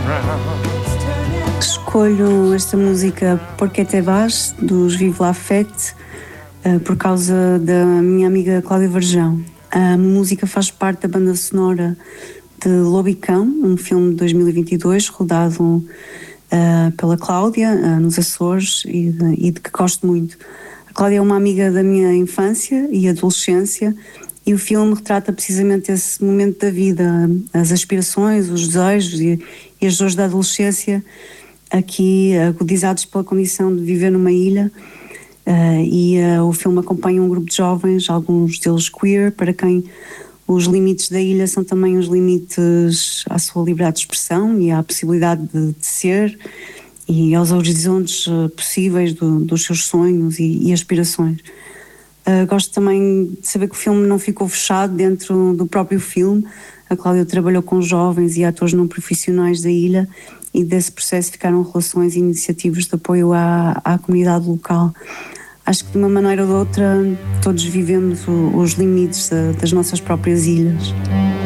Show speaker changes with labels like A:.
A: Escolho esta música Porque Te Vas, dos Vive la Fête, por causa da minha amiga Cláudia Varjão. A música faz parte da banda sonora de Lobicão, um filme de 2022 rodado pela Cláudia nos Açores e de que gosto muito. A Cláudia é uma amiga da minha infância e adolescência e o filme retrata precisamente esse momento da vida, as aspirações, os desejos e as dores da adolescência, aqui agudizados pela condição de viver numa ilha. O filme acompanha um grupo de jovens, alguns deles queer, para quem os limites da ilha são também os limites à sua liberdade de expressão e à possibilidade de ser e aos horizontes possíveis dos seus sonhos e aspirações. Gosto também de saber que o filme não ficou fechado dentro do próprio filme. A Cláudia trabalhou com jovens e atores não profissionais da ilha e desse processo ficaram relações e iniciativas de apoio à comunidade local. Acho que de uma maneira ou de outra todos vivemos os limites das nossas próprias ilhas.